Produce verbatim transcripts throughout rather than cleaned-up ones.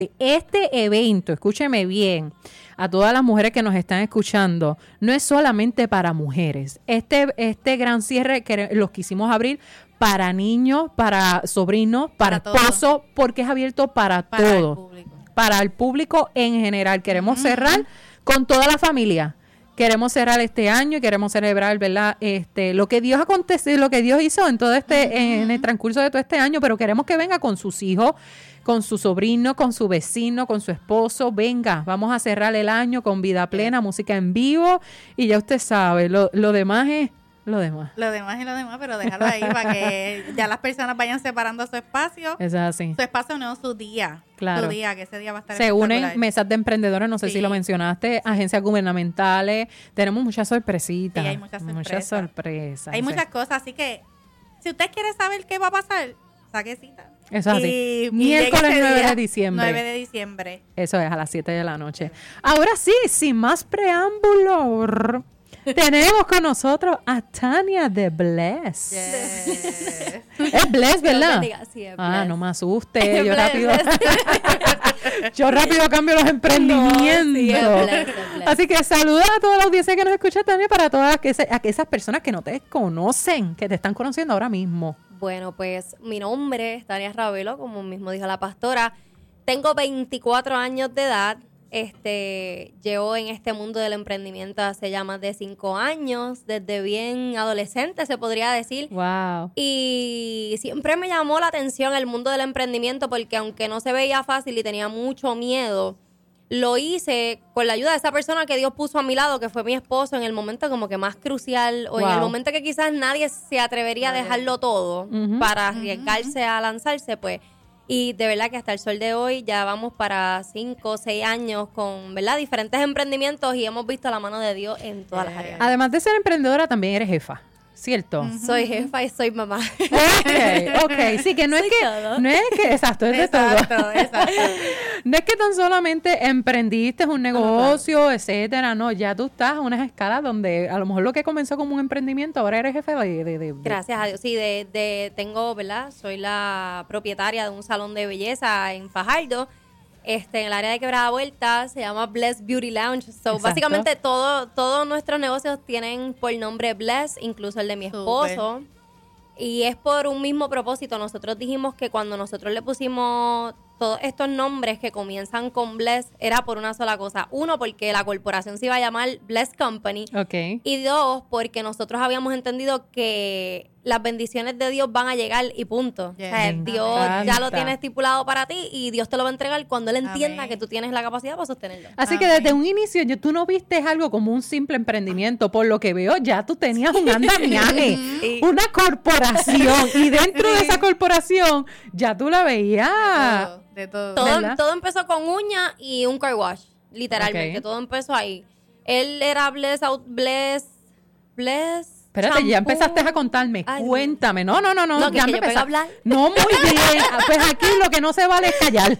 Este evento, escúcheme bien, a todas las mujeres que nos están escuchando, no es solamente para mujeres. Este, este gran cierre que los quisimos abrir para niños, para sobrinos, para, para esposos, porque es abierto para, para todo. El público. Para el público en general. Queremos uh-huh. cerrar con toda la familia. Queremos cerrar este año y queremos celebrar, ¿verdad? Este, lo que Dios aconteció, lo que Dios hizo en todo este, uh-huh. en el transcurso de todo este año, pero queremos que venga con sus hijos, con su sobrino, con su vecino, con su esposo. Venga, vamos a cerrar el año con vida plena, música en vivo, y ya usted sabe, lo, lo demás es lo demás. Lo demás y lo demás, pero déjalo ahí para que ya las personas vayan separando su espacio. Es así. Su espacio no, su día. Claro. Su día, que ese día va a estar Se unen mesas de emprendedores, no sé sí. si lo mencionaste, agencias gubernamentales. Tenemos muchas sorpresitas. Sí, hay muchas sorpresas. Muchas sorpresas. Hay sí. muchas cosas, así que si usted quiere saber qué va a pasar, saque cita. Eso es así. Miércoles nueve de diciembre. nueve de diciembre. Eso es a las siete de la noche. Ahora sí, sin más preámbulo, tenemos con nosotros a Tania de Bless. Yes. Es Bless, ¿verdad? Sí, es ah, Bless. no me asuste. Yo Bless, rápido Bless. yo rápido cambio los emprendimientos. No, sí, es Bless, es Bless. Así que saluda a toda la audiencia que nos escucha, Tania, para todas esas personas que no te conocen, que te están conociendo ahora mismo. Bueno, pues mi nombre es Tania Ravelo, como mismo dijo la pastora. Tengo veinticuatro años de edad. Este, llevo en este mundo del emprendimiento hace ya más de cinco años, desde bien adolescente se podría decir. Wow. Y siempre me llamó la atención el mundo del emprendimiento porque aunque no se veía fácil y tenía mucho miedo, lo hice con la ayuda de esa persona que Dios puso a mi lado, que fue mi esposo, en el momento como que más crucial o wow. en el momento que quizás nadie se atrevería a dejarlo todo uh-huh. para arriesgarse uh-huh. a lanzarse, pues. Y de verdad que hasta el sol de hoy ya vamos para cinco o seis años con, ¿verdad?, diferentes emprendimientos y hemos visto la mano de Dios en todas las áreas. Además de ser emprendedora, también eres jefa, ¿cierto? Uh-huh. Soy jefa y soy mamá. Ok, ok. Sí, que no es que, todo. no es que, exacto, es exacto, de todo. Exacto. No es que tan solamente emprendiste un negocio, uh-huh. etcétera, no, ya tú estás a unas escalas donde a lo mejor lo que comenzó como un emprendimiento, ahora eres jefe de... de, de Gracias a Dios, sí, de, de, tengo, ¿verdad? Soy la propietaria de un salón de belleza en Fajardo, este, en el área de Quebrada Vuelta, se llama Bless Beauty Lounge. So, básicamente todo, todos nuestros negocios tienen por nombre Bless, incluso el de mi esposo. Super. Y es por un mismo propósito. Nosotros dijimos que cuando nosotros le pusimos todos estos nombres que comienzan con Bless, era por una sola cosa. Uno, porque la corporación se iba a llamar Bless Company. Okay. Y dos, porque nosotros habíamos entendido que las bendiciones de Dios van a llegar y punto. Yeah. O sea, Dios ya lo tiene estipulado para ti y Dios te lo va a entregar cuando Él entienda Amén. Que tú tienes la capacidad para sostenerlo. Así Amén. Que desde un inicio yo, tú no viste algo como un simple emprendimiento. Por lo que veo, ya tú tenías un andamiaje, sí. una corporación. Y dentro sí. de esa corporación ya tú la veías. De todo. Todo, todo empezó con uñas y un car wash, literalmente. Okay. Todo empezó ahí. Él era Bless, out, Bless, Bless. Espérate, shampoo. Ya empezaste a contarme. Ay, Cuéntame. No, no, no, no. no que ya que me yo a hablar. No, muy bien. Pues aquí lo que no se vale es callar.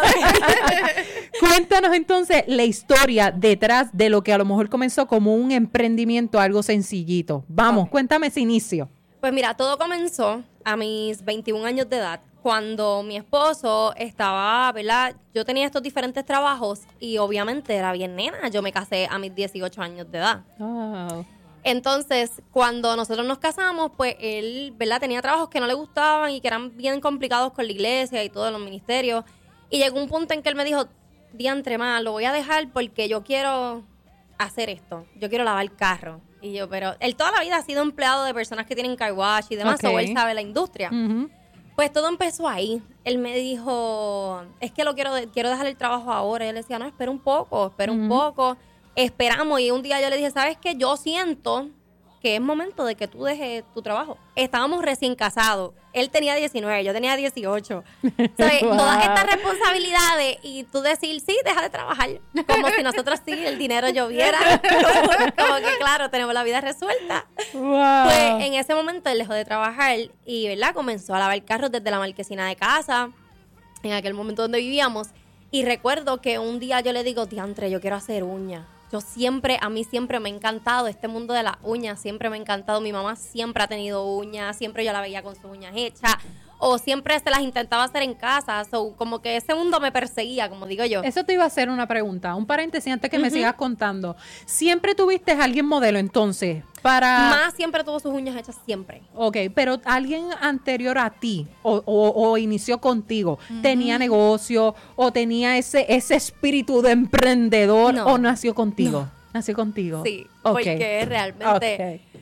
Cuéntanos entonces la historia detrás de lo que a lo mejor comenzó como un emprendimiento, algo sencillito. Vamos, okay. Cuéntame ese inicio. Pues mira, todo comenzó a mis veintiún años de edad. Cuando mi esposo estaba, ¿verdad? Yo tenía estos diferentes trabajos y obviamente era bien nena. Yo me casé a mis dieciocho años de edad. Oh. Entonces, cuando nosotros nos casamos, pues él, ¿verdad? Tenía trabajos que no le gustaban y que eran bien complicados con la iglesia y todos los ministerios. Y llegó un punto en que él me dijo, diantre más, lo voy a dejar porque yo quiero hacer esto. Yo quiero lavar carro. Y yo, pero él toda la vida ha sido empleado de personas que tienen car wash y demás, okay. O él sabe la industria. Uh-huh. Pues todo empezó ahí. Él me dijo, es que lo quiero quiero dejar el trabajo ahora. Y él decía, no, espera un poco, espera uh-huh. un poco. Esperamos. Y un día yo le dije, ¿sabes qué? Yo siento que es momento de que tú dejes tu trabajo. Estábamos recién casados. Él tenía diecinueve, yo tenía dieciocho. ¿Sabes? Wow. Todas estas responsabilidades y tú decir, sí, deja de trabajar. Como si nosotros sí, el dinero lloviera. Como, como que, claro, tenemos la vida resuelta. Wow. Pues en ese momento él dejó de trabajar y, ¿verdad? Comenzó a lavar carros desde la marquesina de casa, en aquel momento donde vivíamos. Y recuerdo que un día yo le digo, diantre, yo quiero hacer uñas. Yo siempre, a mí siempre me ha encantado este mundo de las uñas, siempre me ha encantado. Mi mamá siempre ha tenido uñas, siempre yo la veía con sus uñas hechas. o siempre se las intentaba hacer en casa. So, como que ese mundo me perseguía, como digo yo. Eso te iba a hacer una pregunta, un paréntesis antes que me Ujú. sigas contando. ¿Siempre tuviste a alguien modelo entonces? Para... Más siempre tuvo sus uñas hechas, siempre. Ok, pero alguien anterior a ti o, o- o inició contigo, ¿tenía negocio o tenía ese, ese espíritu de emprendedor No. o nació contigo? Nació contigo. Sí, Ok. porque realmente Ok.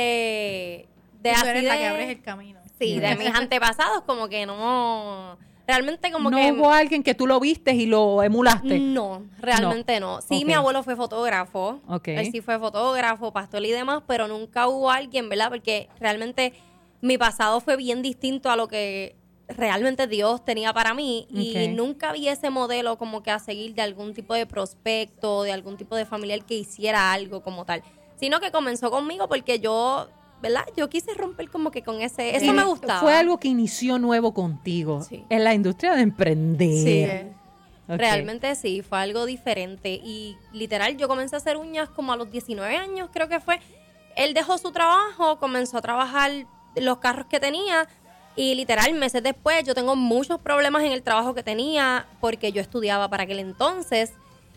de, de Tú así eres la que de- abres el camino. Sí, de mis antepasados como que no... Realmente como no que... hubo alguien que tú lo vistes y lo emulaste. No, realmente no. Sí, Ok. mi abuelo fue fotógrafo. Ok. Él sí fue fotógrafo, pastor y demás, pero nunca hubo alguien, ¿verdad? Porque realmente mi pasado fue bien distinto a lo que realmente Dios tenía para mí y Ok. nunca vi ese modelo como que a seguir de algún tipo de prospecto, de algún tipo de familiar que hiciera algo como tal, sino que comenzó conmigo porque yo, ¿verdad? Yo quise romper como que con ese, eso Ini- me gustaba. Fue algo que inició nuevo contigo Sí. en la industria de emprender. Sí. Ok. Realmente sí, fue algo diferente. Y literal, yo comencé a hacer uñas como a los diecinueve años, creo que fue. Él dejó su trabajo, comenzó a trabajar los carros que tenía. Y literal, meses después, yo tengo muchos problemas en el trabajo que tenía porque yo estudiaba para aquel entonces.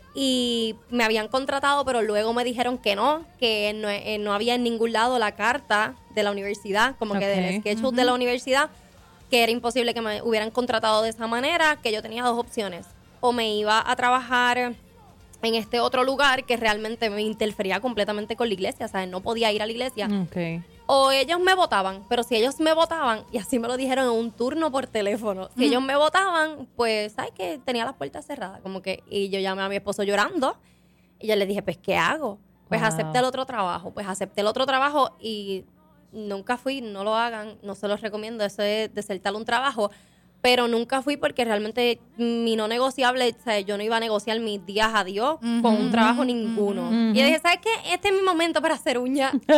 Y me habían contratado, pero luego me dijeron que no, que no, eh, no había en ningún lado la carta de la universidad, como que Ok. del sketchbook de la universidad, que era imposible que me hubieran contratado de esa manera, que yo tenía dos opciones. O me iba a trabajar en este otro lugar que realmente me interfería completamente con la iglesia, ¿sabes? No podía ir a la iglesia. Ok. O ellos me votaban, pero si ellos me votaban, y así me lo dijeron en un turno por teléfono, si ellos me votaban, pues, ¿sabes qué? Tenía las puertas cerradas, como que, y yo llamé a mi esposo llorando, y yo le dije, pues, ¿qué hago? Pues Wow. acepté el otro trabajo, pues acepté el otro trabajo y nunca fui, no lo hagan, no se los recomiendo, eso es desertar un trabajo, pero nunca fui porque realmente mi no negociable, o sea, yo no iba a negociar mis días a Dios Ujú, con un trabajo ujú, ninguno. ujú. Y yo dije, ¿sabes qué? Este es mi momento para hacer uñas. Y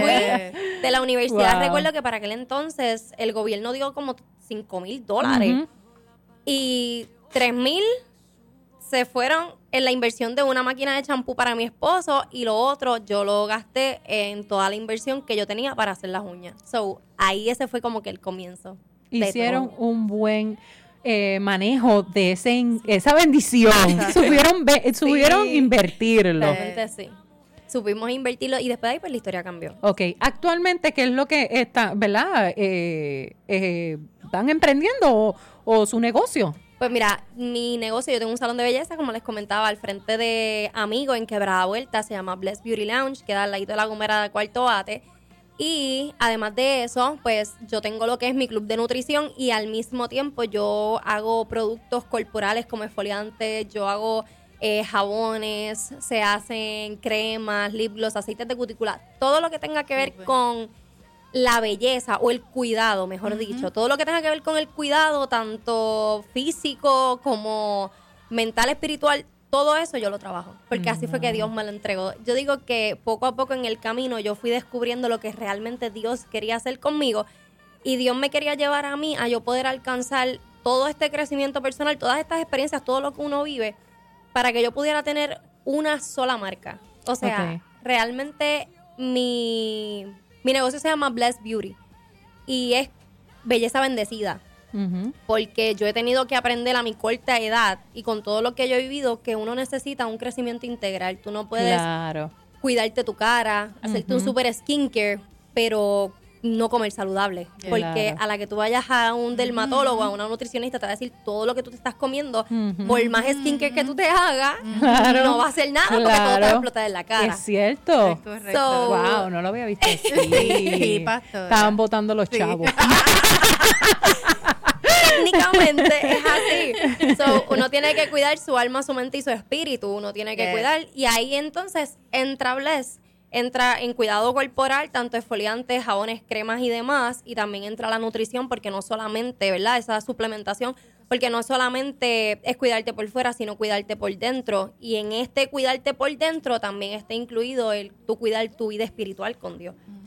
fui de la universidad. Wow. Recuerdo que para aquel entonces el gobierno dio como cinco mil dólares Ujú. y tres mil se fueron en la inversión de una máquina de champú para mi esposo y lo otro yo lo gasté en toda la inversión que yo tenía para hacer las uñas. So, ahí ese fue como que el comienzo. de Hicieron todo. un buen eh, manejo de ese in- esa bendición. Supieron, ve- supieron Sí. invertirlo. Realmente sí. Supimos invertirlo y después de ahí pues la historia cambió. Ok, actualmente, ¿qué es lo que está, verdad? Eh, eh, ¿Están emprendiendo o, o su negocio? Pues mira, mi negocio, yo tengo un salón de belleza, como les comentaba, al frente de Amigo en Quebrada Vuelta, se llama Bless Beauty Lounge, queda al ladito de la Gomera de Cuarto Bate. Y además de eso, pues yo tengo lo que es mi club de nutrición y al mismo tiempo yo hago productos corporales como exfoliantes, yo hago eh, jabones, se hacen cremas, lip gloss, aceites de cutícula, todo lo que tenga que ver Súper. con la belleza o el cuidado, mejor dicho, todo lo que tenga que ver con el cuidado, tanto físico como mental, espiritual, todo eso yo lo trabajo, porque así fue que Dios me lo entregó. Yo digo que poco a poco en el camino yo fui descubriendo lo que realmente Dios quería hacer conmigo y Dios me quería llevar a mí a yo poder alcanzar todo este crecimiento personal, todas estas experiencias, todo lo que uno vive, para que yo pudiera tener una sola marca. O sea, Ok. realmente mi, mi negocio se llama Bless Beauty y es belleza bendecida. Ujú. Porque yo he tenido que aprender a mi corta edad y con todo lo que yo he vivido que uno necesita un crecimiento integral. Tú no puedes Claro. cuidarte tu cara, hacerte un Ujú. super skincare, pero no comer saludable. Porque Claro. a la que tú vayas a un dermatólogo, a una nutricionista, te va a decir todo lo que tú te estás comiendo. Ujú. Por más skincare que tú te hagas, Claro. no va a hacer nada porque todo te va a Claro. explotar en la cara. Es cierto. Es correcto. So- Wow, no lo había visto así. Sí, pastora. Estaban votando los Sí. chavos. Técnicamente es así. So, uno tiene que cuidar su alma, su mente y su espíritu. Uno tiene que Yes. cuidar. Y ahí entonces entra Bless. Entra en cuidado corporal, tanto exfoliantes, jabones, cremas y demás. Y también entra la nutrición, porque no solamente, ¿verdad? Esa suplementación, porque no solamente es cuidarte por fuera, sino cuidarte por dentro. Y en este cuidarte por dentro también está incluido el tú cuidar tu vida espiritual con Dios.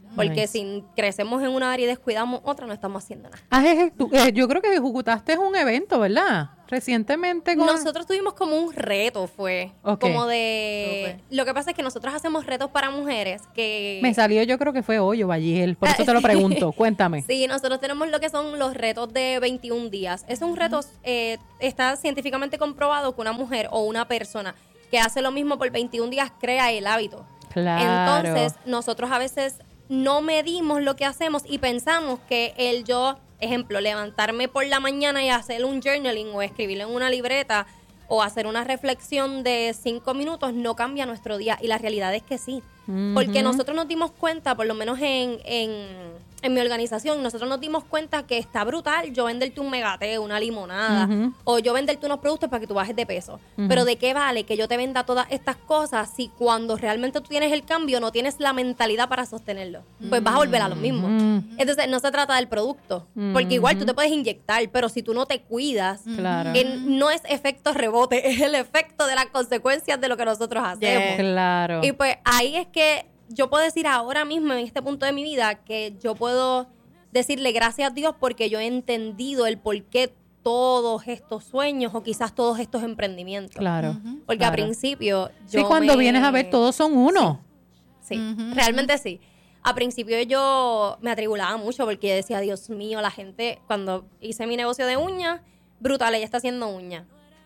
Porque Nice. si crecemos en una área y descuidamos otra, no estamos haciendo nada. Ah, es- tú- eh, yo creo que ejecutaste un evento, ¿verdad? Recientemente con... Nosotros tuvimos como un reto, fue Ok. como de... Lo que pasa es que nosotros hacemos retos para mujeres que... Me salió, yo creo que fue hoy o Valliel, por eso te lo pregunto. Cuéntame. Sí, nosotros tenemos lo que son los retos de veintiún días. Es un reto, eh, está científicamente comprobado que una mujer o una persona que hace lo mismo por veintiún días crea el hábito. Claro. Entonces, nosotros a veces no medimos lo que hacemos y pensamos que el yo, ejemplo, levantarme por la mañana y hacer un journaling o escribirlo en una libreta o hacer una reflexión de cinco minutos no cambia nuestro día. Y la realidad es que sí. Porque Ujú. nosotros nos dimos cuenta, por lo menos en, en, en mi organización, nosotros nos dimos cuenta que está brutal yo venderte un megate, una limonada, Ujú. o yo venderte unos productos para que tú bajes de peso. Ujú. Pero ¿de qué vale que yo te venda todas estas cosas si cuando realmente tú tienes el cambio no tienes la mentalidad para sostenerlo? Pues vas a volver a lo mismo. Ujú. Entonces no se trata del producto, porque igual tú te puedes inyectar, pero si tú no te cuidas, Claro. que no es efecto rebote, es el efecto de las consecuencias de lo que nosotros hacemos. Yeah. Claro. Y pues ahí es que yo puedo decir ahora mismo, en este punto de mi vida, que yo puedo decirle gracias a Dios porque yo he entendido el por qué todos estos sueños o quizás todos estos emprendimientos. Claro. Porque claro. a principio yo Sí, cuando me- vienes a ver, todos son uno. Sí, Ujú, realmente sí. A principio yo me atribulaba mucho porque yo decía, Dios mío, la gente, cuando hice mi negocio de uñas, brutal, ella está haciendo uñas.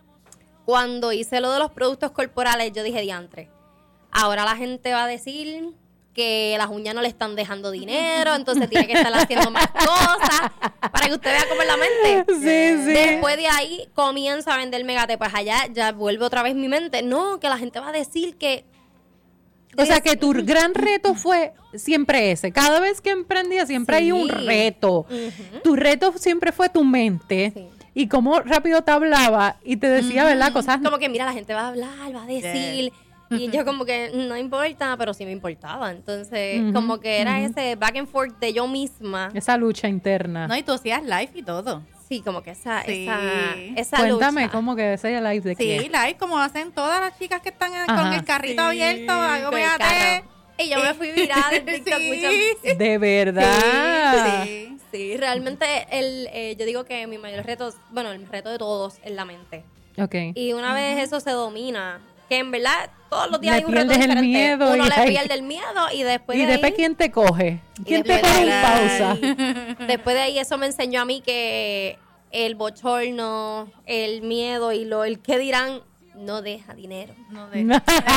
Cuando hice lo de los productos corporales, yo dije, diantre, ahora la gente va a decir que las uñas no le están dejando dinero, entonces tiene que estar haciendo más cosas para que usted vea cómo es la mente. Sí, sí. Después de ahí comienza a vender megate, pues allá ya vuelve otra vez mi mente. No, que la gente va a decir que... O sea que tu gran reto fue siempre ese. Cada vez que emprendías siempre hay un Sí. reto. Ujú. Tu reto siempre fue tu mente. Sí. Y cómo rápido te hablaba y te decía, ¿verdad? Cosas... Como que mira, la gente va a hablar, va a decir. Y yo como que no importa, pero sí me importaba. Entonces, Ujú, como que era ujú. ese back and forth de yo misma. Esa lucha interna. No, y tú hacías live y todo. Sí, como que esa, Sí. esa, esa Cuéntame lucha. cómo que ese live de Sí, qué. live, como hacen todas las chicas que están en- con Ajá. el carrito Sí, abierto, hago con el véate. carro. Y yo me fui viral en TikTok Sí. muchas veces. De verdad. Sí. Sí, realmente el, eh, yo digo que mi mayor reto, bueno, el reto de todos es la mente. Ok. Y una vez eso se domina, que en verdad todos los días Le hay un reto pierdes el diferente. miedo Uno y le hay- pierde el miedo y después y de después, ahí, ¿quién te coge? ¿Quién te después pone de en ahí- pausa? Después de ahí eso me enseñó a mí que el bochorno, el miedo y lo el que dirán no deja dinero. No de-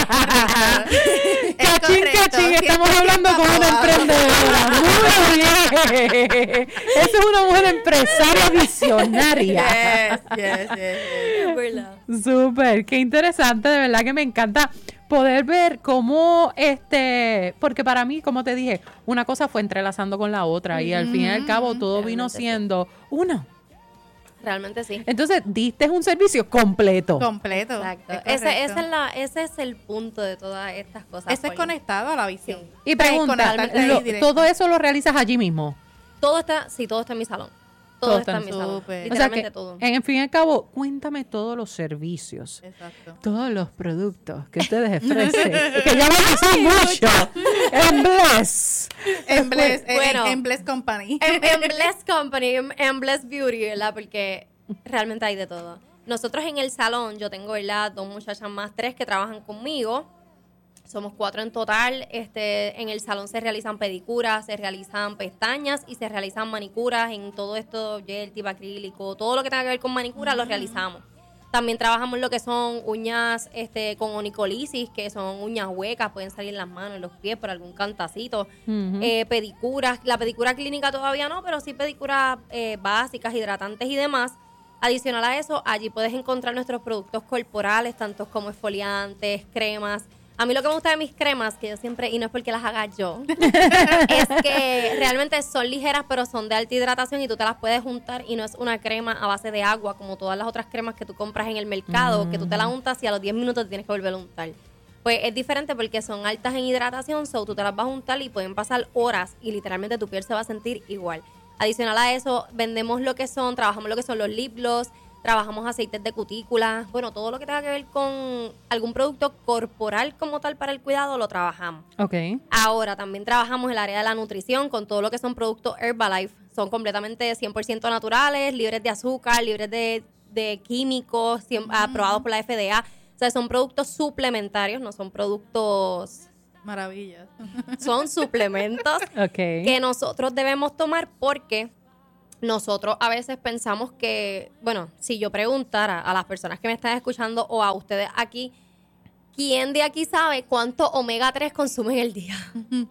Es Cachín, correcto, cachín, estamos cien por ciento hablando con una aprobado. emprendedora. Muy bien. Esa es una mujer empresaria visionaria. Yes, yes, yes, yes. ¿Verdad? Súper, qué interesante, de verdad que me encanta poder ver cómo este, porque para mí, como te dije, una cosa fue entrelazando con la otra y al fin y al cabo todo vino Realmente sí. siendo uno. Realmente sí. Entonces, diste un servicio completo. Completo. Exacto. es Ese, correcto. ese, es la, ese es el punto de todas estas cosas. Eso es Polly. conectado a la visión. Sí. Y pregunta, Conectarte ahí lo- directo. ¿todo eso lo realizas allí mismo? Todo está, sí, todo está en mi salón. Todo, Todo está está en mi en- salón. Súper. O sea Literalmente que, todo. en fin y al cabo, cuéntame todos los servicios, Exacto. todos los productos que ustedes ofrecen, que ya van a ser mucho, en Bless. En Bless, en- Bueno. en Bless Company. En, en Bless Company, en, en Bless Beauty, ¿verdad? Porque realmente hay de todo. Nosotros en el salón, yo tengo, ¿verdad? Dos muchachas más, tres que trabajan conmigo. Somos cuatro en total. Este, en el salón se realizan pedicuras, se realizan pestañas y se realizan manicuras. En todo esto, gel, tipo acrílico, todo lo que tenga que ver con manicura lo realizamos. También trabajamos lo que son uñas este, con onicolisis, que son uñas huecas, pueden salir en las manos, en los pies por algún cantacito. Ujú. Eh, pedicuras, la pedicura clínica todavía no, pero sí pedicuras eh, básicas, hidratantes y demás. Adicional a eso, allí puedes encontrar nuestros productos corporales, tanto como exfoliantes, cremas. A mí lo que me gusta de mis cremas, que yo siempre, y no es porque las haga yo, es que realmente son ligeras, pero son de alta hidratación y tú te las puedes juntar y no es una crema a base de agua, como todas las otras cremas que tú compras en el mercado, que tú te la untas y a los diez minutos te tienes que volver a untar. Pues es diferente porque son altas en hidratación, so tú te las vas a untar y pueden pasar horas y literalmente tu piel se va a sentir igual. Adicional a eso, vendemos lo que son, trabajamos lo que son los lip gloss, trabajamos aceites de cutícula, bueno, todo lo que tenga que ver con algún producto corporal como tal para el cuidado, lo trabajamos. Ok. Ahora, también trabajamos el área de la nutrición con todo lo que son productos Herbalife. Son completamente cien por ciento naturales, libres de azúcar, libres de, de químicos, cien, uh-huh. aprobados por la F D A. O sea, son productos suplementarios, no son productos... Maravillas. Son suplementos okay. que nosotros debemos tomar porque nosotros a veces pensamos que, bueno, si yo preguntara a las personas que me están escuchando o a ustedes aquí, ¿quién de aquí sabe cuánto omega tres consumen el día?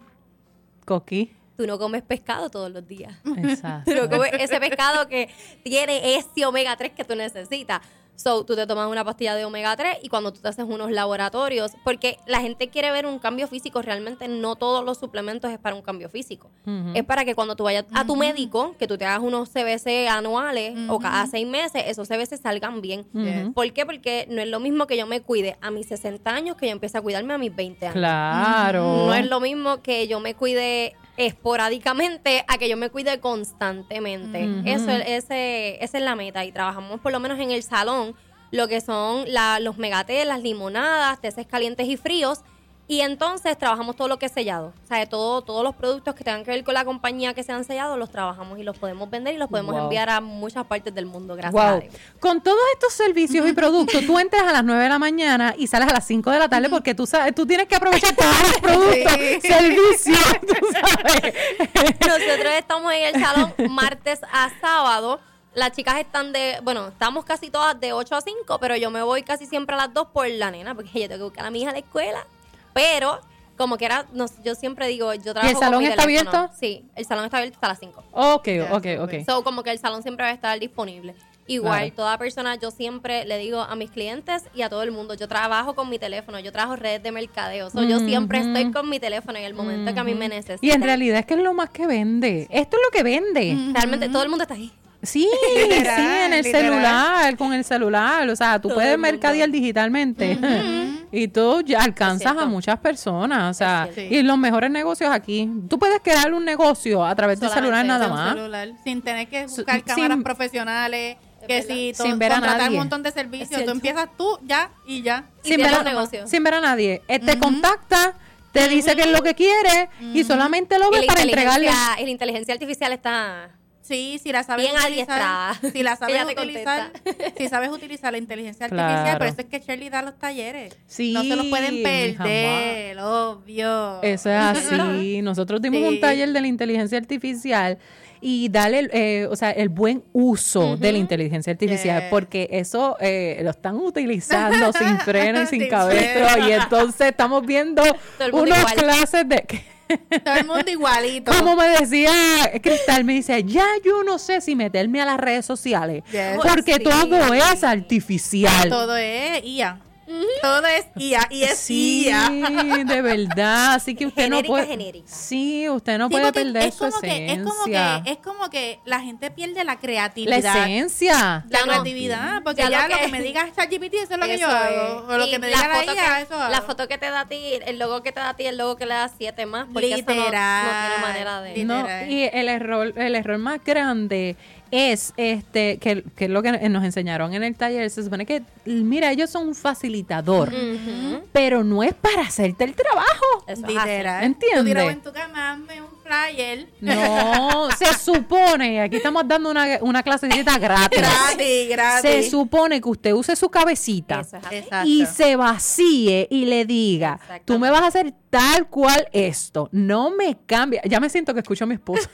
Coqui. Tú no comes pescado todos los días. Exacto. Tú no comes ese pescado que tiene ese omega tres que tú necesitas. So, tú te tomas una pastilla de omega tres y cuando tú te haces unos laboratorios, porque la gente quiere ver un cambio físico, realmente no todos los suplementos es para un cambio físico. Uh-huh. Es para que cuando tú vayas a tu uh-huh. médico, que tú te hagas unos C B C anuales uh-huh. o cada seis meses, esos C B C salgan bien. Uh-huh. ¿Por qué? Porque no es lo mismo que yo me cuide a mis sesenta años que yo empiece a cuidarme a mis veinte años. Claro. No es lo mismo que yo me cuide esporádicamente a que yo me cuide constantemente. Uh-huh. Eso es, ese, esa es la meta y trabajamos por lo menos en el salón lo que son la, los megatés, las limonadas, teces calientes y fríos y entonces trabajamos todo lo que es sellado. O sea, todo, todos los productos que tengan que ver con la compañía que sean sellados los trabajamos y los podemos vender y los podemos wow. enviar a muchas partes del mundo, gracias wow. a Dios. Con todos estos servicios y productos, tú entras a las nueve de la mañana y sales a las cinco de la tarde porque tú sabes, tú tienes que aprovechar todos los productos, sí. servicios, tú sabes. Nosotros estamos en el salón martes a sábado. Las chicas están de, bueno, estamos casi todas de ocho a cinco, pero yo me voy casi siempre a las dos por la nena, porque yo tengo que buscar a mi hija a la escuela. Pero, como quiera, no, yo siempre digo, yo trabajo. ¿Y el salón está teléfono. abierto? Sí, el salón está abierto hasta las cinco. Ok, yeah, ok, ok. So, como que el salón siempre va a estar disponible. Igual, claro. toda persona, yo siempre le digo a mis clientes y a todo el mundo, yo trabajo con mi teléfono, yo trabajo redes de mercadeo. So, mm-hmm. Yo siempre estoy con mi teléfono en el momento mm-hmm. que a mí me necesiten. Y en realidad es que es lo más que vende. Esto es lo que vende. Mm-hmm. Realmente todo el mundo está ahí. Sí, literal, sí, en el literal. celular, con el celular, o sea, tú todo puedes mercadear digitalmente uh-huh. y tú ya alcanzas a muchas personas, o sea, sí. y los mejores negocios aquí, tú puedes crear un negocio a través del celular nada más. Celular, sin tener que buscar cámaras sin, profesionales, que si todo, sin ver a contratar nadie. un montón de servicios, tú empiezas tú ya y ya. Y sin, ver a, negocio. sin ver a nadie, eh, te uh-huh. contacta, te uh-huh. dice qué es lo que quiere uh-huh. y solamente lo ves para entregarle. Y la inteligencia artificial está... Sí, si la sabes bien utilizar, si la sabes Ella utilizar, si sabes utilizar la inteligencia claro. artificial, por eso es que Shirley da los talleres. Sí, no se los pueden perder, obvio. Eso es así. Nosotros dimos sí. un taller de la inteligencia artificial y darle, eh, o sea, el buen uso uh-huh. de la inteligencia artificial, yeah. porque eso eh, lo están utilizando sin freno y sin, sin cabestro freno. Y entonces estamos viendo unas clases de... Todo el mundo igualito. Como me decía Cristal, me dice, ya yo no sé si meterme a las redes sociales, yes, porque sí. todo es artificial. Todo es I A. Uh-huh. Todo es I A y es sí, I A. De verdad, así que usted genérica, no puede genérica. Sí, usted no sí, puede perder es su como esencia. Que, es como que es como que la gente pierde la creatividad. La esencia. La ya creatividad, no. porque ya, ya lo, que, lo que me diga ChatGPT eso es lo que eso yo hago. O lo que me diga la I A, eso hago. La foto que te da a ti, el logo que te da a ti, el logo que le da siete más, porque literal, eso no, no tiene manera de... No, y el error, el error más grande es este que, que es lo que nos enseñaron en el taller. Se supone que, mira, ellos son un facilitador, uh-huh. pero no es para hacerte el trabajo. Eso literal. ¿Entiendes? Tú tiras en tu cama, hazme un flyer. No, se supone, aquí estamos dando una, una clasecita gratis. Gratis, gratis. Se supone que usted use su cabecita y se vacíe y le diga, tú me vas a hacer tal cual esto. No me cambia. Ya me siento que escucho a mi esposa.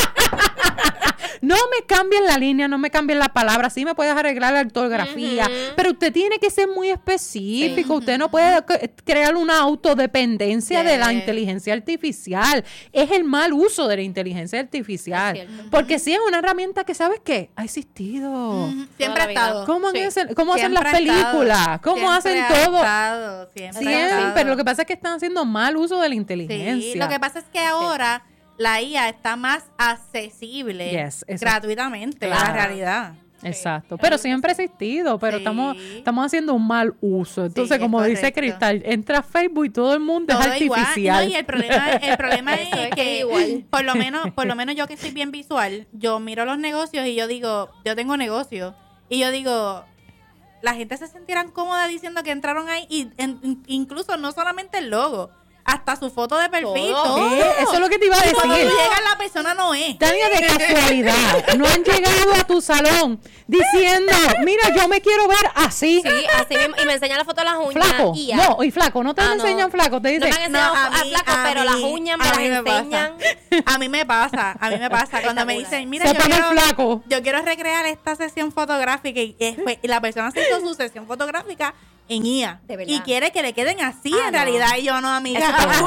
No me cambien la línea, no me cambien la palabra, sí me puedes arreglar la ortografía, uh-huh. pero usted tiene que ser muy específico, sí. usted no puede crear una autodependencia yeah. de la inteligencia artificial, es el mal uso de la inteligencia artificial, es porque sí es una herramienta que, ¿sabes qué? Ha existido. Uh-huh. Siempre ha estado. ¿Cómo, sí. hacen, cómo hacen las películas? ¿Cómo siempre hacen todo? Estado. Siempre, siempre, pero lo que pasa es que están haciendo mal uso de la inteligencia. Sí, lo que pasa es que ahora... Sí. La I A está más accesible yes, gratuitamente, claro. la realidad. Exacto, sí. pero siempre ha existido, pero sí. estamos estamos haciendo un mal uso. Entonces, sí, como dice Cristal, entra a Facebook y todo el mundo todo es artificial. Igual. No, y el problema, el problema es que igual. por lo menos, por lo menos yo que soy bien visual, yo miro los negocios y yo digo, yo tengo negocio Y yo digo, la gente se sentirán cómoda diciendo que entraron ahí y en, incluso no solamente el logo, hasta su foto de perfil, todo. todo. ¿Eh? Eso es lo que te iba a decir. Cuando llega la persona no es. Tania, de casualidad, no han llegado a tu salón diciendo, mira, yo me quiero ver así. Sí, así mismo. Y me enseñan la foto de las uñas. Flaco. Y ya. No, y flaco, no te ah, enseñan no. flaco, te dicen. No me han enseñado no, a a mí, flaco, a pero mí, las uñas me a las mí me enseñan. Pasa. A mí me pasa, a mí me pasa. Cuando me dicen, mira, Se yo pone quiero, flaco. yo quiero recrear esta sesión fotográfica y, y la persona se hizo su sesión fotográfica en I A. De verdad. Y quiere que le queden así ah, en no. realidad. Y yo, no, amiga.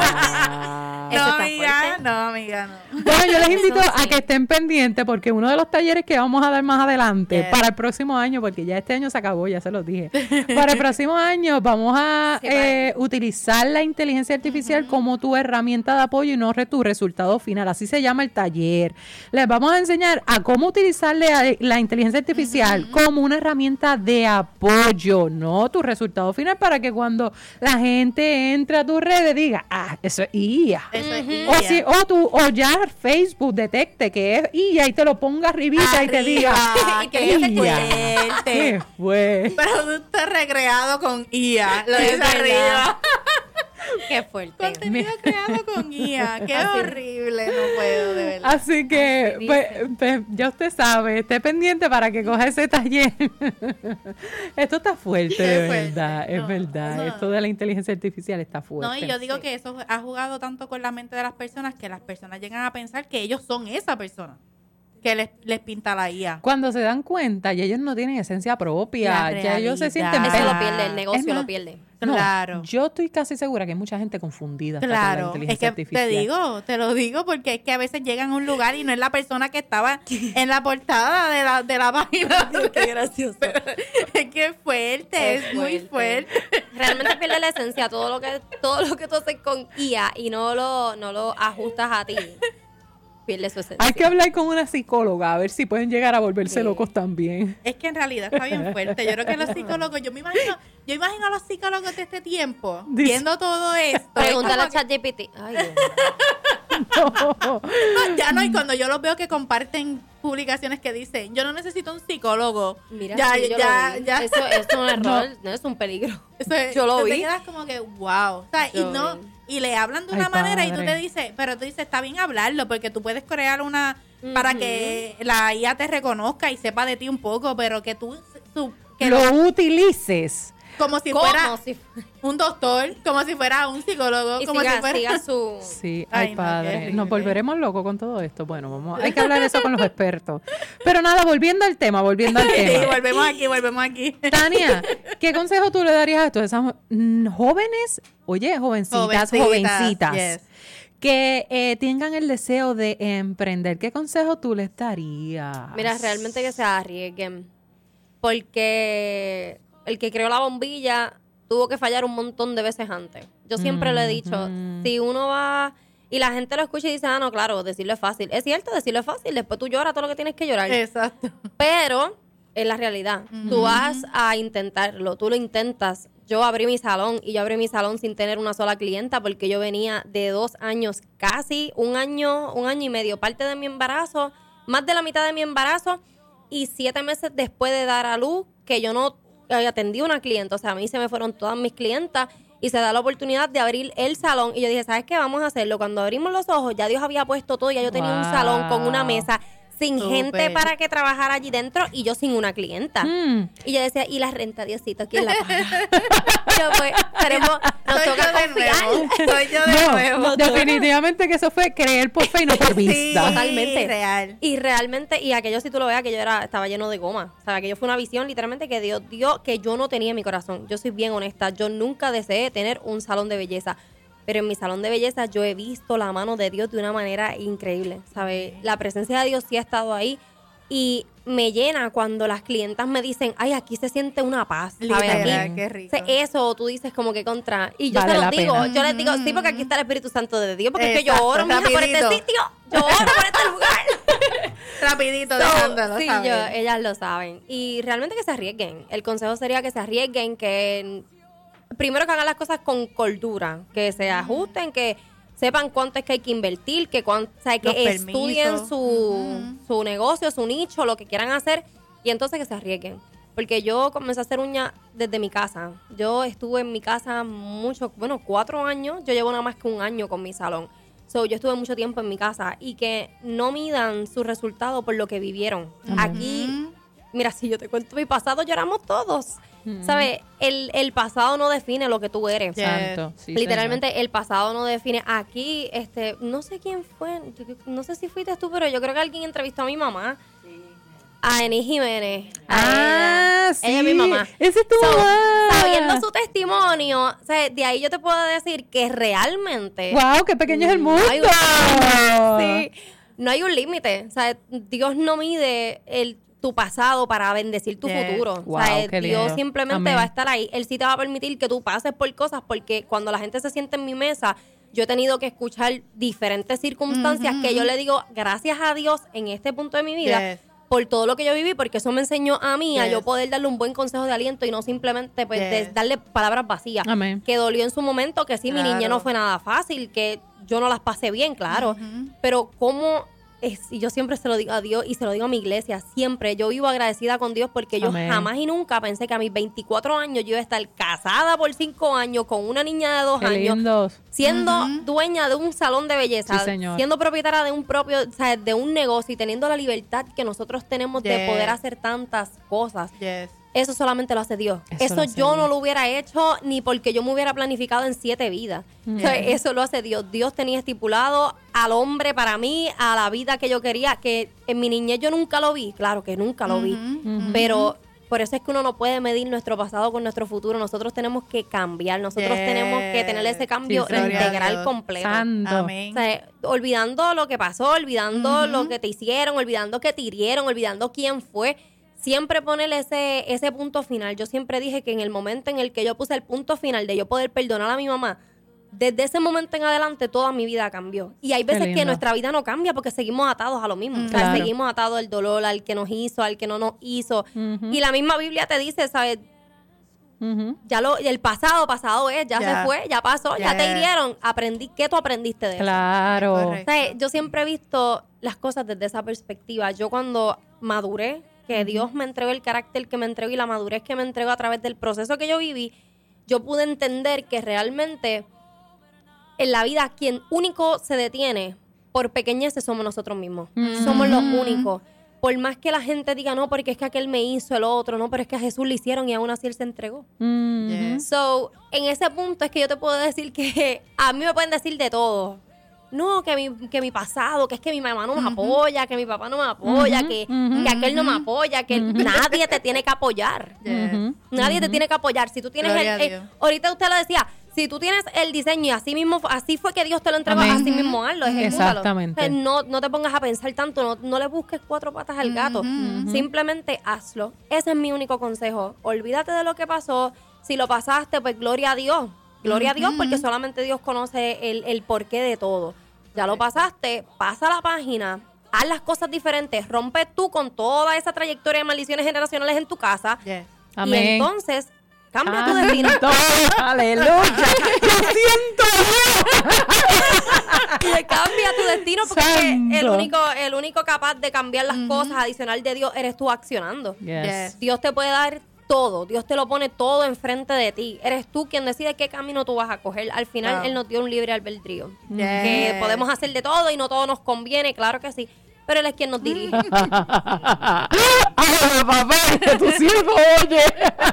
Ah. no, amiga, no, amiga, no. Bueno, yo les invito Eso a sí. que estén pendientes porque uno de los talleres que vamos a dar más adelante Yeah. para el próximo año, porque ya este año se acabó, ya se los dije. Para el próximo año vamos a Sí, eh, utilizar la inteligencia artificial uh-huh. como tu herramienta de apoyo y no re- tu resultado final. Así se llama el taller. Les vamos a enseñar a cómo utilizar la, la inteligencia artificial uh-huh. como una herramienta de apoyo, no tu resultado final, para que cuando la gente entre a tus redes diga, ah, eso es I A. Eso es I A. O, si, o, tu, o ya Facebook detecte que es I A y te lo ponga arribita Arriba, y te diga, y que I A. fuerte. ¿Qué fue? Producto recreado con I A. Lo Es dice verdad. arriba. Qué fuerte. Contenido creado con I A. Qué Así. horrible. No puedo, de verdad. Así que, Así pues, dice. pues, ya usted sabe, esté pendiente para que coja ese taller. Esto está fuerte, Qué de fuerte. verdad, es No, verdad. no. Esto de la inteligencia artificial está fuerte. No, y yo digo Sí. que eso ha jugado tanto con la mente de las personas que las personas llegan a pensar que ellos son esa persona que les, les pinta la I A. Cuando se dan cuenta, ya ellos no tienen esencia propia, La ya ellos se realidad. sienten... Eso Ah. lo pierde, el negocio Es más, lo pierde. No, Claro. yo estoy casi segura que hay mucha gente confundida hasta con la Claro, es inteligencia que artificial. te digo, te lo digo porque es que a veces llegan a un lugar y no es la persona que estaba en la portada de la, de la página. Qué gracioso. Es que es fuerte, es, Es muy fuerte. fuerte. Realmente pierde la esencia, todo lo que todo lo que tú haces con I A y no lo no lo ajustas a ti. Pierde su esencia. Hay que hablar con una psicóloga a ver si pueden llegar a volverse Sí. locos también. Es que en realidad está bien fuerte. Yo creo que los psicólogos, yo me imagino, yo imagino a los psicólogos de este tiempo Dice- viendo todo esto. Pregúntale a Es como que- ChatGPT. Ay, Dios mío. No. no, ya no, y cuando yo los veo que comparten publicaciones que dicen, yo no necesito un psicólogo. Mira, ya, sí, yo ya, lo vi. ya. Eso es un error, no, es un peligro. Eso es- yo lo tú vi. te quedas como que, wow. O sea, y Yo no, vi. y le hablan de Ay, una manera y tú padre. te dices, pero tú dices, está bien hablarlo, porque tú puedes crear una para Ujú. que la I A te reconozca y sepa de ti un poco, pero que tú, tú que Lo utilices. como si ¿Cómo? fuera Si- un doctor, como si fuera un psicólogo, y como siga, si fuera siga su... Sí, Ay, ay, no, qué padre. horrible. Nos volveremos locos con todo esto. Bueno, vamos, hay que hablar de eso con los expertos. Pero nada, volviendo al tema, volviendo al Sí, tema. volvemos aquí, volvemos aquí. Tania, ¿qué consejo tú le darías a todas esas mm, jóvenes, oye, jovencitas, Jovencitas, jovencitas, yes. que eh, tengan el deseo de emprender? ¿Qué consejo tú les darías? Mira, realmente que se arriesguen. Porque el que creó la bombilla tuvo que fallar un montón de veces antes. Yo siempre le he dicho, Ujú. si uno va y la gente lo escucha y dice, ah, no, claro, decirlo es fácil. Es cierto, decirlo es fácil. Después tú lloras todo lo que tienes que llorar. Exacto. Pero es la realidad. Tú vas a intentarlo, tú lo intentas. Yo abrí mi salón y yo abrí mi salón sin tener una sola clienta porque yo venía de dos años, casi un año, un año y medio, parte de mi embarazo, más de la mitad de mi embarazo y siete meses después de dar a luz que yo no eh, atendí una clienta. O sea, a mí se me fueron todas mis clientas y se da la oportunidad de abrir el salón. Y yo dije, ¿sabes qué? Vamos a hacerlo. Cuando abrimos los ojos, ya Dios había puesto todo, ya yo tenía un Wow. salón con una mesa sin Súper. gente para que trabajara allí dentro y yo sin una clienta. Mm. Y yo decía, ¿y la renta, Diosito? ¿Quién la paga? yo, pues, tenemos, nos Soy toca yo de confiar. nuevo. Soy yo de No, nuevo. definitivamente que eso fue creer por fe y no por Sí, vista. Totalmente. real. Y realmente, y aquello si tú lo veas, que yo era, estaba lleno de goma. O sea, aquello fue una visión literalmente que Dios dio, que yo no tenía en mi corazón. Yo soy bien honesta, yo nunca deseé tener un salón de belleza. Pero en mi salón de belleza yo he visto la mano de Dios de una manera increíble, ¿sabes? La presencia de Dios sí ha estado ahí y me llena cuando las clientas me dicen, ay, aquí se siente una paz, ¿sabes? Literal, Aquí qué rico. se- eso tú dices como que contra. Y yo Vale se la lo digo, pena. yo les digo, sí, porque aquí está el Espíritu Santo de Dios, porque es que yo Exacto, oro, mija, por este rapidito. sitio, yo oro por este lugar. Rapidito, So, dejándolo, sí, ¿sabes? yo- ellas lo saben. Y realmente que se arriesguen. El consejo sería que se arriesguen, que primero que hagan las cosas con cordura, que se ajusten, que sepan cuánto es que hay que invertir, que, cuán- o sea, que Los estudien permisos. su, Ujú. su negocio, su nicho, lo que quieran hacer, y entonces que se arriesguen. Porque yo comencé a hacer uñas desde mi casa. Yo estuve en mi casa mucho, bueno, cuatro años. Yo llevo nada más que un año con mi salón. So, yo estuve mucho tiempo en mi casa y que no midan su resultado por lo que vivieron. Amén. Aquí, mira, si yo te cuento mi pasado, lloramos todos. Mm. ¿Sabes? El, el pasado no define lo que tú eres. Yes. Santo. Sí, Literalmente señor. el pasado no define. Aquí, este, no sé quién fue, yo- no sé si fuiste tú, pero yo creo que alguien entrevistó a mi mamá. A Eni Jiménez. A Ah, ella. sí. Ella es mi mamá. Ese es tu So, mamá. sabiendo su testimonio, o sea, de ahí yo te puedo decir que realmente Wow, qué pequeño es el mundo. no hay un, sí, no hay un límite. O sea, Dios no mide el tu pasado para bendecir tu Yes. futuro. Wow, o sea, qué Dios lindo. simplemente Amén. va a estar ahí. Él sí te va a permitir que tú pases por cosas porque cuando la gente se siente en mi mesa, yo he tenido que escuchar diferentes circunstancias Ujú, que yo ujú. le digo gracias a Dios en este punto de mi vida. Yes. Por todo lo que yo viví, porque eso me enseñó a mí a Yes. yo poder darle un buen consejo de aliento y no simplemente pues, de Yes. darle palabras vacías. Amén. Que dolió en su momento, que sí, mi Claro. niña no fue nada fácil, que yo no las pasé bien, claro. Ujú. Pero cómo es, y yo siempre se lo digo a Dios y se lo digo a mi iglesia, siempre yo vivo agradecida con Dios porque yo Amén. jamás y nunca pensé que a mis veinticuatro años yo iba a estar casada por cinco años con una niña de dos Qué años. lindos. Siendo Ujú. dueña de un salón de belleza, Sí, señor. siendo propietaria de un propio, o sea, de un negocio y teniendo la libertad que nosotros tenemos de Yes. poder hacer tantas cosas. Yes. Eso solamente lo hace Dios. Eso Eso, lo hace yo Dios. no lo hubiera hecho ni porque yo me hubiera planificado en siete vidas. O sea, eso lo hace Dios. Dios tenía estipulado al hombre para mí, a la vida que yo quería, que en mi niñez yo nunca lo vi. Claro que nunca lo vi. Ujú, Pero por eso es que uno no puede medir nuestro pasado con nuestro futuro. Nosotros tenemos que cambiar. Nosotros Yes. tenemos que tener ese cambio Sí, señor. integral Dios. completo. Santo. Amén. O sea, olvidando lo que pasó, olvidando Ujú. lo que te hicieron, olvidando que te hirieron, olvidando quién fue. Siempre ponerle ese, ese punto final. Yo siempre dije que en el momento en el que yo puse el punto final de yo poder perdonar a mi mamá, desde ese momento en adelante toda mi vida cambió. Y hay veces que lindo. nuestra vida no cambia porque seguimos atados a lo mismo. O sea, Claro. seguimos atados al dolor, al que nos hizo, al que no nos hizo. Ujú. Y la misma Biblia te dice, ¿sabes? Ujú. Ya lo, el pasado, pasado es, ya, Ya. se fue, ya pasó, ya te Yes. hirieron. Aprendí, ¿qué tú aprendiste de eso? Claro. Correcto. O sea, yo siempre he visto las cosas desde esa perspectiva. Yo cuando maduré, que Dios me entregó el carácter que me entregó y la madurez que me entregó a través del proceso que yo viví, yo pude entender que realmente en la vida quien único se detiene por pequeñeces somos nosotros mismos. Mm. Somos los únicos. Por más que la gente diga, no, porque es que aquel me hizo, el otro, no, pero es que a Jesús le hicieron y aún así él se entregó. Mm. Yes. So, en ese punto es que yo te puedo decir que a mí me pueden decir de todo. No, que mi, que mi pasado, que es que mi mamá no me apoya, que mi papá no me apoya, Ujú, que, ujú, que aquel no me apoya, que nadie te tiene que apoyar. Yes. Ujú. Nadie te tiene que apoyar. Si tú tienes Gloria el, a eh, Dios. ahorita usted lo decía, si tú tienes el diseño y así mismo, así fue que Dios te lo entregó, Amén. así mismo hazlo, ejecútalo. Exactamente. O sea, no, no te pongas a pensar tanto, no, no le busques cuatro patas al gato. Simplemente hazlo. Ese es mi único consejo. Olvídate de lo que pasó. Si lo pasaste, pues gloria a Dios. Gloria a Dios porque solamente Dios conoce el, el porqué de todo. Ya lo pasaste, pasa la página, haz las cosas diferentes, rompe tú con toda esa trayectoria de maldiciones generacionales en tu casa. Yes. Amén. Y entonces cambia tu destino. Santo. Aleluya. Yo siento. Y cambia tu destino porque es que el Santo. único, el único capaz de cambiar las cosas adicional de Dios eres tú accionando. Yes. Yes. Dios te puede dar todo, Dios te lo pone todo enfrente de ti. Eres tú quien decide qué camino tú vas a coger. Al final, Wow. Él nos dio un libre albedrío. Yes. Que podemos hacer de todo y no todo nos conviene, claro que sí. Pero Él es quien nos dirige. Ahora, papá, que tu siervo oye.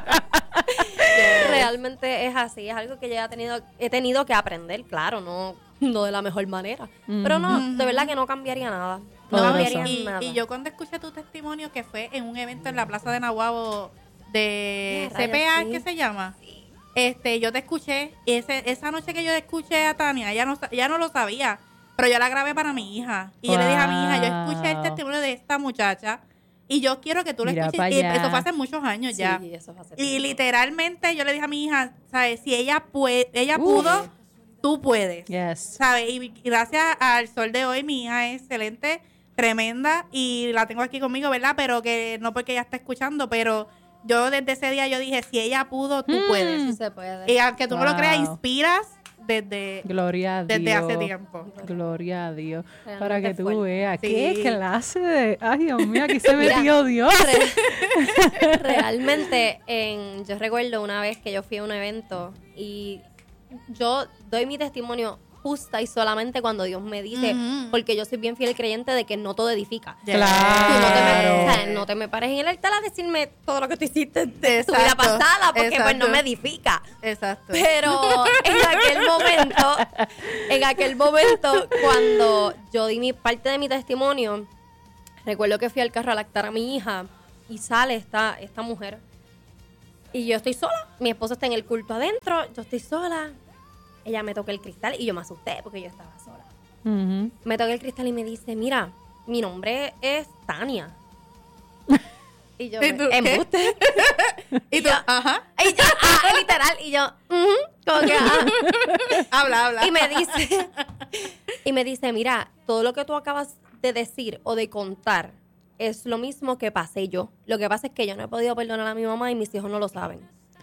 Realmente es así, es algo que yo he tenido, he tenido que aprender, claro, no, no de la mejor manera. Pero no, de verdad que no cambiaría nada. No Todo cambiaría eso. y, nada. y yo cuando escuché tu testimonio que fue en un evento en la Plaza de Nahuabo de Ya, C P A, rayos, sí. ¿qué se llama? Este, yo te escuché, ese, esa noche que yo escuché a Tania, ella no, sa- ella no lo sabía, pero yo la grabé para mi hija. Y yo le dije a mi hija, yo escuché el Wow. testimonio de esta muchacha y yo quiero que tú lo Mira escuches. pa' Y allá. eso fue hace muchos años Sí, ya. eso es hace Y tiempo. literalmente yo le dije a mi hija, ¿sabes? Si ella puede, ella Uf. pudo, tú puedes. Yes. ¿Sabes? Y gracias al sol de hoy, mi hija es excelente, tremenda, y la tengo aquí conmigo, ¿verdad? Pero que no porque ella está escuchando, pero yo desde ese día yo dije, si ella pudo, tú Mm. puedes. Sí se puede. Y aunque tú no lo creas, Wow. inspiras desde, Gloria a Dios. desde hace tiempo. Gloria a Dios. Realmente Para que tú fuerte. veas. Sí. ¿Qué clase de...? Ay, Dios mío, aquí se Mira, metió Dios. Re- Realmente, en, yo recuerdo una vez que yo fui a un evento y yo doy mi testimonio justa y solamente cuando Dios me dice, Ujú. porque yo soy bien fiel creyente de que no todo edifica. Yeah. Claro. Tú no te, me, o sea, no te me pares en el altar a decirme todo lo que tú hiciste de tu vida Exacto, pasada, porque pues exacto. no me edifica. Exacto. Pero en aquel momento, en aquel momento, cuando yo di mi parte de mi testimonio, recuerdo que fui al carro a lactar a mi hija y sale esta, esta mujer. Y yo estoy sola, mi esposo está en el culto adentro, yo estoy sola. Ella me toca el cristal y yo me asusté porque yo estaba sola. Ujú. Me toca el cristal y me dice, mira, mi nombre es Tania. Y yo, ¿Y tú qué? embuste. Y tú, yo- ajá, Y yo, ah, literal, y yo, ujú, como que, ah. habla, habla. Y me dice, y me dice, mira, todo lo que tú acabas de decir o de contar es lo mismo que pasé yo. Lo que pasa es que yo no he podido perdonar a mi mamá y mis hijos no lo saben.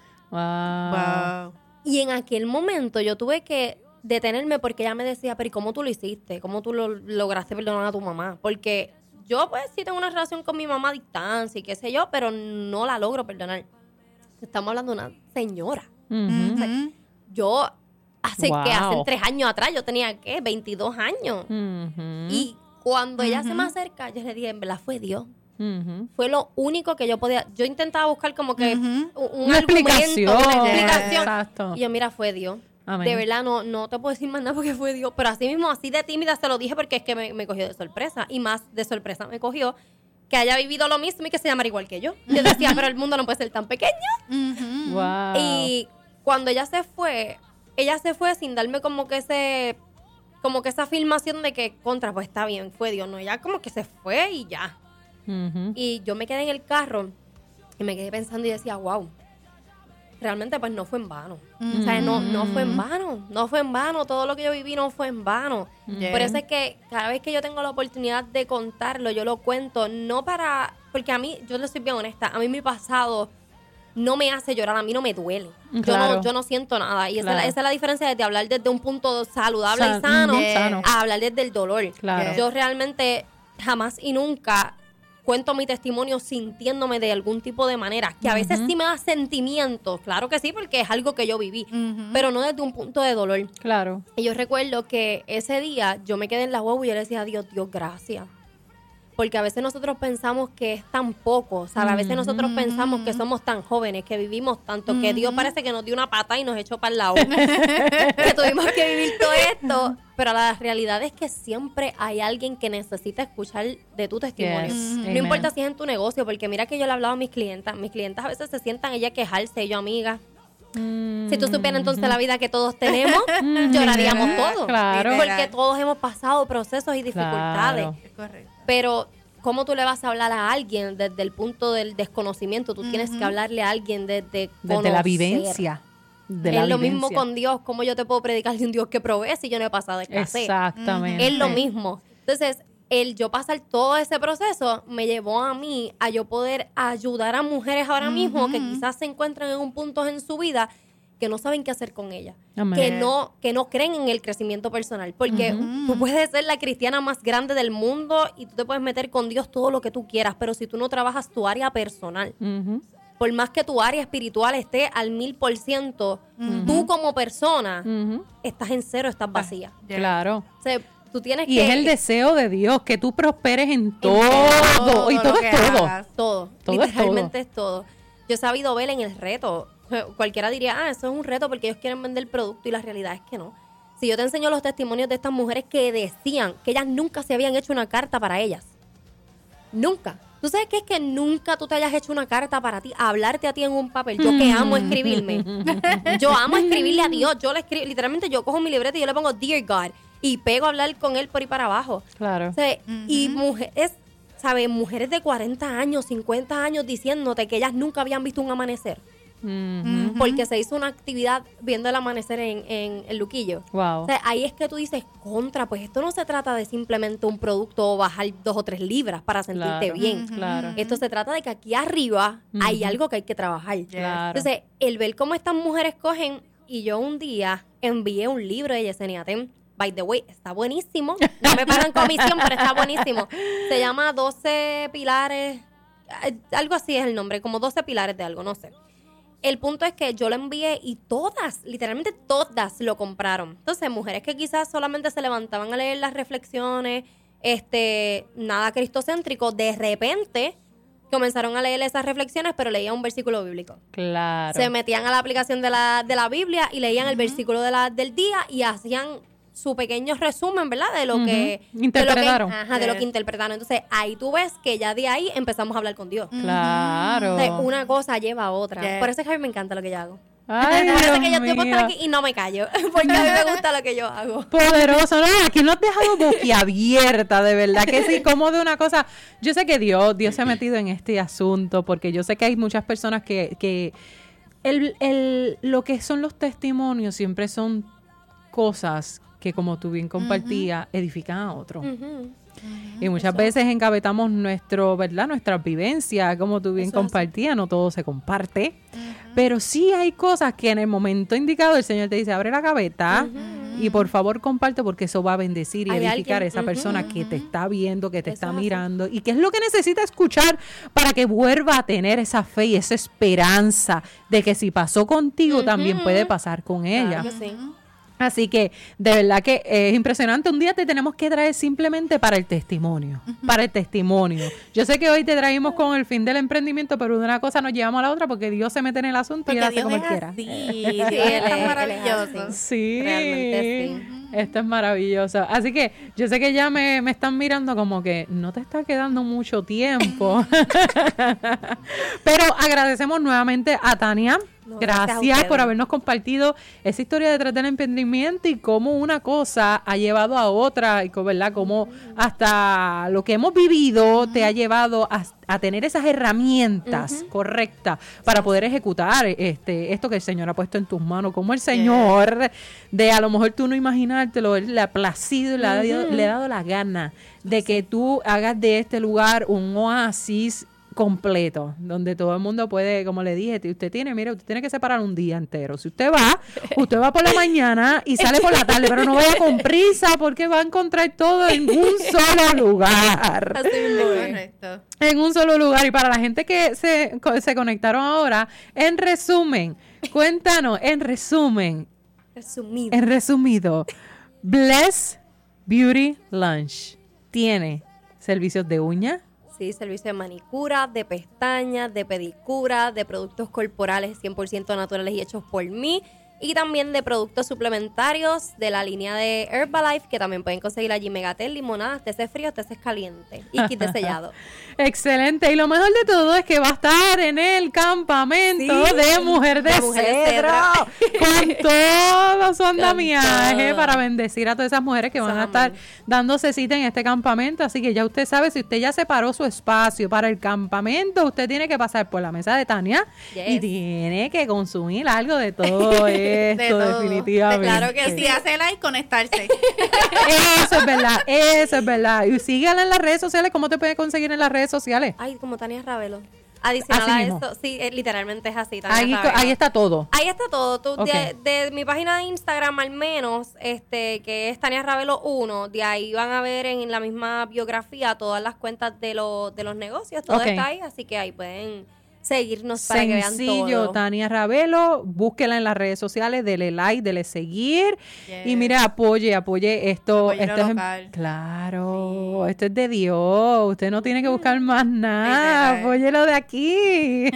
Wow. Wow. Y en aquel momento yo tuve que detenerme porque ella me decía, pero ¿y cómo tú lo hiciste? ¿Cómo tú lo lograste perdonar a tu mamá? Porque yo pues sí tengo una relación con mi mamá a distancia y qué sé yo, pero no la logro perdonar. Estamos hablando de una señora. Ujú. Ujú. Yo, hace Wow. que hace tres años atrás, yo tenía, ¿qué? veintidós años. Ujú. Y cuando ella se Ujú. me acerca, yo le dije, en verdad fue Dios. Ujú. Fue lo único que yo podía. Yo intentaba buscar como que Ujú. un, un Una argumento, explicación. una explicación. Exacto. Y yo, mira, fue Dios. Amén. De verdad, no, no te puedo decir más nada porque fue Dios. Pero así mismo, así de tímida se lo dije porque es que me, me cogió de sorpresa. Y más de sorpresa me cogió que haya vivido lo mismo y que se llamara igual que yo. Yo decía, pero el mundo no puede ser tan pequeño. Ujú. Wow. Y cuando ella se fue, ella se fue sin darme como que ese, como que esa afirmación de que contra, pues está bien, fue Dios. No, ella como que se fue y ya. Ujú. Y yo me quedé en el carro y me quedé pensando y decía, wow, realmente pues no fue en vano. O sea, no, no fue en vano, no fue en vano, todo lo que yo viví no fue en vano. Yeah. Por eso es que cada vez que yo tengo la oportunidad de contarlo, yo lo cuento, no para, porque a mí, yo le soy bien honesta, a mí mi pasado no me hace llorar, a mí no me duele. Yo, Claro. no, yo no siento nada. Y esa, es Claro. la, esa es la diferencia de hablar desde un punto saludable San- y sano mm, sano. a hablar desde el dolor. Claro. Yo realmente jamás y nunca cuento mi testimonio sintiéndome de algún tipo de manera, que a veces Ujú. sí me da sentimientos, claro que sí, porque es algo que yo viví, Ujú. pero no desde un punto de dolor. Claro. Y yo recuerdo que ese día yo me quedé en la guagua y yo le decía a Dios, Dios, gracias. Porque a veces nosotros pensamos que es tan poco, ¿sabes? A veces nosotros pensamos que somos tan jóvenes, que vivimos tanto, que Dios parece que nos dio una pata y nos echó para el lado. Que tuvimos que vivir todo esto. Pero la realidad es que siempre hay alguien que necesita escuchar de tu testimonio. Yes. No Amen. importa si es en tu negocio, porque mira que yo le he hablado a mis clientas. Mis clientas a veces se sientan ella a quejarse y yo, amiga, Mm. si tú supieras entonces la vida que todos tenemos, lloraríamos todos. Claro. Porque todos hemos pasado procesos y dificultades. Claro. Es correcto. Pero, ¿cómo tú le vas a hablar a alguien desde el punto del desconocimiento? Tú tienes que hablarle a alguien desde Desde conocer. la vivencia. De Es la lo mismo vivencia. con Dios. ¿Cómo yo te puedo predicar de un Dios que provee si yo no he pasado escasez? Exactamente. Es lo mismo. Entonces, el yo pasar todo ese proceso me llevó a mí a yo poder ayudar a mujeres ahora mismo que quizás se encuentran en un punto en su vida que no saben qué hacer con ella, Amén. que no que no creen en el crecimiento personal, porque tú puedes ser la cristiana más grande del mundo y tú te puedes meter con Dios todo lo que tú quieras, pero si tú no trabajas tu área personal, Ujú. por más que tu área espiritual esté al mil por ciento, tú como persona Ujú. estás en cero, estás vacía. Ya. Claro. O sea, tú tienes Y que es el deseo de Dios, que tú prosperes en todo. todo y lo todo que es todo. hagas. todo, Todo es literalmente es todo. Yo he sabido ver en el reto. Cualquiera diría, ah, eso es un reto porque ellos quieren vender producto y la realidad es que no. Si yo te enseño los testimonios de estas mujeres que decían que ellas nunca se habían hecho una carta para ellas. Nunca. ¿Tú sabes qué es que nunca tú te hayas hecho una carta para ti, a hablarte a ti en un papel? Yo que amo escribirme. Yo amo escribirle a Dios. Yo le escribo, literalmente yo cojo mi libreta y yo le pongo Dear God y pego a hablar con él por ahí para abajo. Claro. O sea, y mujeres, ¿sabes? Mujeres de cuarenta años, cincuenta años diciéndote que ellas nunca habían visto un amanecer. Ujú. Porque se hizo una actividad viendo el amanecer en, en el Luquillo. Wow. O sea, ahí es que tú dices, contra, pues esto no se trata de simplemente un producto o bajar dos o tres libras para sentirte Claro. bien. Claro. Esto se trata de que aquí arriba hay Ujú. algo que hay que trabajar. Claro. Entonces, el ver cómo estas mujeres cogen Y yo un día envié un libro de Yesenia Ten. By the way, está buenísimo. No me pagan comisión, pero está buenísimo. Se llama doce pilares, algo así es el nombre, como doce pilares de algo, no sé. El punto es que yo lo envié y todas, literalmente todas lo compraron. Entonces, mujeres que quizás solamente se levantaban a leer las reflexiones, este, nada cristocéntrico, de repente comenzaron a leer esas reflexiones, pero leían un versículo bíblico. Claro. Se metían a la aplicación de la, de la Biblia y leían uh-huh. el versículo de la, del día y hacían su pequeño resumen, ¿verdad? De lo uh-huh. que interpretaron. De lo que, ajá, de lo que interpretaron. Entonces, ahí tú ves que ya de ahí empezamos a hablar con Dios. Claro. Entonces, una cosa lleva a otra. Yeah. Por eso es que a mí me encanta lo que yo hago. Ay, Por eso Dios es que yo mío. estoy puesta aquí y no me callo. Porque a mí me gusta lo que yo hago. Poderoso, ¿no? Aquí nos has dejado boquiabierta, de verdad que sí, como de una cosa. Yo sé que Dios, Dios se ha metido en este asunto, porque yo sé que hay muchas personas que, que el, el, lo que son los testimonios siempre son cosas que, como tú bien compartías, uh-huh. edifican a otros. Uh-huh. Uh-huh. Y muchas Eso. veces encabetamos nuestro, ¿verdad? Nuestras vivencias, como tú bien Eso compartías, es. No todo se comparte. Uh-huh. Pero sí hay cosas que en el momento indicado el Señor te dice, abre la gaveta uh-huh. y por favor comparte, porque eso va a bendecir y hay edificar alguien, a esa uh-huh, persona uh-huh. que te está viendo, que te Eso está mirando y que es lo que necesita escuchar para que vuelva a tener esa fe y esa esperanza de que si pasó contigo uh-huh. también puede pasar con ella. Claro que sí. Así que de verdad que es impresionante. Un día te tenemos que traer simplemente para el testimonio, uh-huh. para el testimonio. Yo sé que hoy te traímos con el fin del emprendimiento, pero de una cosa nos llevamos a la otra porque Dios se mete en el asunto porque y él hace como él quiera. Sí, Dios es maravilloso. Sí, realmente sí. Esto es maravilloso. Así que yo sé que ya me, me están mirando como que no te está quedando mucho tiempo. Pero agradecemos nuevamente a Tania. No, gracias, gracias por habernos compartido esa historia detrás del emprendimiento y cómo una cosa ha llevado a otra, y ¿verdad? Cómo hasta lo que hemos vivido uh-huh. te ha llevado a, a tener esas herramientas uh-huh. correctas para poder ejecutar este esto que el Señor ha puesto en tus manos. Como el Señor, yeah. de a lo mejor tú no imaginártelo, Él le ha placido, uh-huh. le, ha, le ha dado la gana de que tú hagas de este lugar un oasis completo, donde todo el mundo puede, como le dije, usted tiene, mire, usted tiene que separar un día entero. Si usted va, usted va por la mañana y sale por la tarde, pero no vaya con prisa porque va a encontrar todo en un solo lugar. Así es correcto. En un solo lugar. Y para la gente que se, se conectaron ahora, en resumen, cuéntanos, en resumen, resumido. en resumido, Bless Beauty Lunch tiene servicios de uña. Sí, servicio de manicura, de pestañas, de pedicura, de productos corporales cien por ciento naturales y hechos por mí. Y también de productos suplementarios de la línea de Herbalife, que también pueden conseguir allí Megatel, limonadas, teces fríos, teces calientes y kit de sellado. Excelente. Y lo mejor de todo es que va a estar en el campamento sí, de Mujer de, de Mujer Cedro, con todo su andamiaje para bendecir a todas esas mujeres que van a estar dándose cita en este campamento. Así que ya usted sabe, si usted ya separó su espacio para el campamento, usted tiene que pasar por la mesa de Tania yes. y tiene que consumir algo de todo esto, de todo. Definitivamente. De claro que sí, hace like, conectarse. Eso es verdad, eso es verdad. Y síguela en las redes sociales. ¿Cómo te puede conseguir en las redes sociales? Ay, como Tania Ravelo. Adicional así a mismo. Eso, sí, eh, literalmente es así. Ahí, ahí está todo. Ahí está todo. Tú, okay. de, de mi página de Instagram al menos, este, que es Tania Ravelo uno, de ahí van a ver en la misma biografía todas las cuentas de, lo, de los negocios, todo okay. está ahí, así que ahí pueden seguirnos para Sencillo, que vean todo. Sencillo, Tania Ravelo, búsquela en las redes sociales, dele like, dele seguir yes. y mira, apoye, apoye esto. esto es en, claro, sí. esto es de Dios, usted no tiene que buscar más nada, apóyelo de aquí.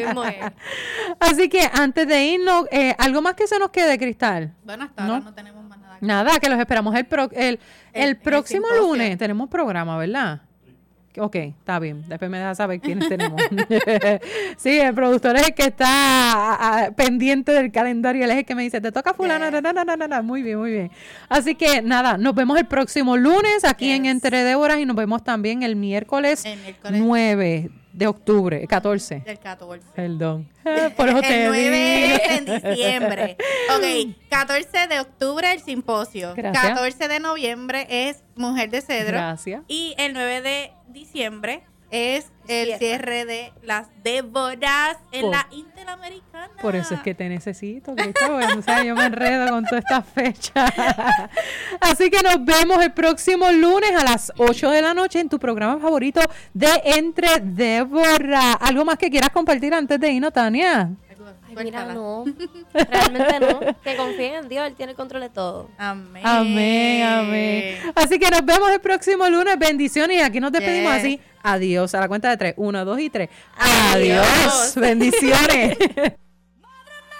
Así que antes de irnos, eh, ¿algo más que se nos quede, Cristal? Bueno, hasta ¿no? ahora no tenemos más nada. Nada, que los esperamos el, pro, el, el, el próximo el lunes, tenemos programa, ¿verdad? Ok, está bien. Después me deja saber quiénes tenemos. Sí, el productor es el que está a, a, pendiente del calendario. Él es el que me dice, te toca fulana. Yeah. Na, na, na, na, na. Muy bien, muy bien. Así que nada, nos vemos el próximo lunes aquí yes. en Entre Déboras y nos vemos también el miércoles, el miércoles nueve de octubre, catorce. Del catorce. Perdón. Por eso te el nueve es en diciembre. Ok, catorce de octubre el simposio. Gracias. catorce de noviembre es Mujer de Cedro. Gracias. Y el nueve de diciembre es el Cierre. cierre de las Déboras en Por- la Interamericana. Por eso es que te necesito, Cristóbal. O sea, yo me enredo con todas estas fechas. Así que nos vemos el próximo lunes a las ocho de la noche en tu programa favorito de Entre Débora. ¿Algo más que quieras compartir antes de irnos, Tania? Ay, mira, no. Realmente no. Que confíen en Dios, Él tiene el control de todo. Amén. Amén, amén. Así que nos vemos el próximo lunes. Bendiciones. Y aquí nos despedimos Yes. así. Adiós. A la cuenta de tres. Uno, dos y tres. Adiós. Adiós. Bendiciones.